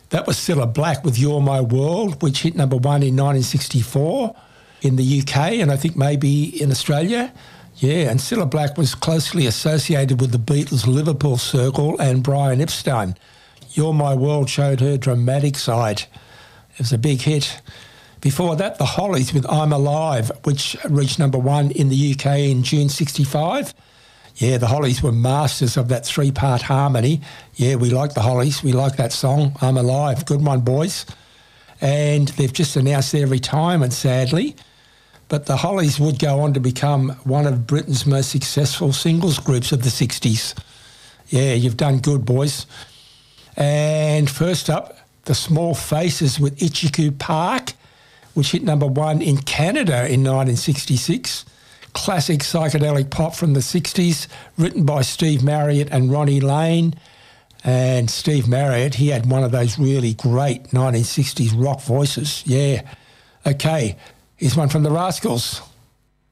That was Cilla Black with You're My World, which hit number one in 1964 in the UK and I think maybe in Australia. Yeah, and Cilla Black was closely associated with the Beatles' Liverpool Circle and Brian Epstein. You're My World showed her dramatic side. It was a big hit. Before that, the Hollies with I'm Alive, which reached number one in the UK in June 65. Yeah, the Hollies were masters of that three-part harmony. Yeah, we like the Hollies. We like that song, I'm Alive. Good one, boys. And they've just announced their retirement, sadly. But the Hollies would go on to become one of Britain's most successful singles groups of the 60s. Yeah, you've done good, boys. And first up, the Small Faces with Itchycoo Park, which hit number one in Canada in 1966. Classic psychedelic pop from the 60s, written by Steve Marriott and Ronnie Lane. And Steve Marriott, he had one of those really great 1960s rock voices. Yeah. Okay, here's one from the Rascals.